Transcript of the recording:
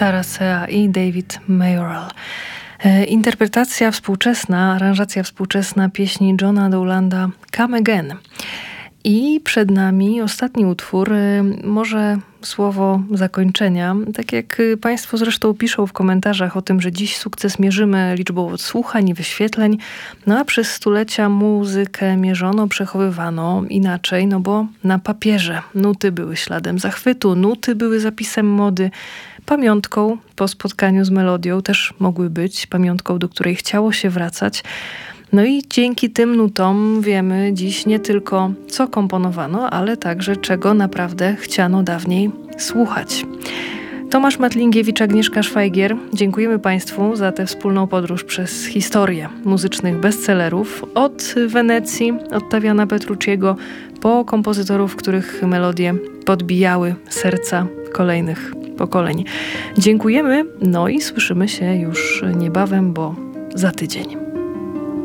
Tarasea i David Mayoral. Interpretacja współczesna, aranżacja współczesna pieśni Johna Dowlanda Come Again. I przed nami ostatni utwór, może słowo zakończenia. Tak jak Państwo zresztą piszą w komentarzach o tym, że dziś sukces mierzymy liczbą odsłuchań i wyświetleń, no a przez stulecia muzykę mierzono, przechowywano inaczej, no bo na papierze nuty były śladem zachwytu, nuty były zapisem mody, pamiątką po spotkaniu z melodią też mogły być, pamiątką, do której chciało się wracać. No i dzięki tym nutom wiemy dziś nie tylko, co komponowano, ale także czego naprawdę chciano dawniej słuchać. Tomasz Matlingiewicz, Agnieszka Szwajgier. Dziękujemy Państwu za tę wspólną podróż przez historię muzycznych bestsellerów. Od Wenecji, od Taviana Petrucciego, po kompozytorów, których melodie podbijały serca kolejnych pokoleń. Dziękujemy, no i słyszymy się już niebawem, bo za tydzień.